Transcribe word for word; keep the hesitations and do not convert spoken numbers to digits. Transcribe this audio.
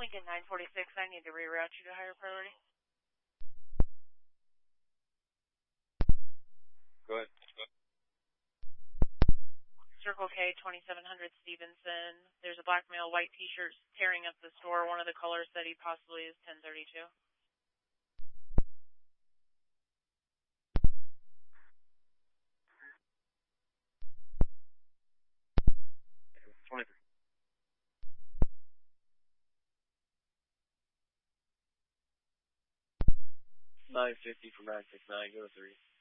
Lincoln nine forty-six, I need to reroute you to higher priority. Go ahead. Circle K, twenty-seven hundred Stevenson. There's a black male, white t-shirt tearing up the store. One of the colors said he possibly is ten thirty-two. twenty-three. nine fifty from nine six nine, go to three.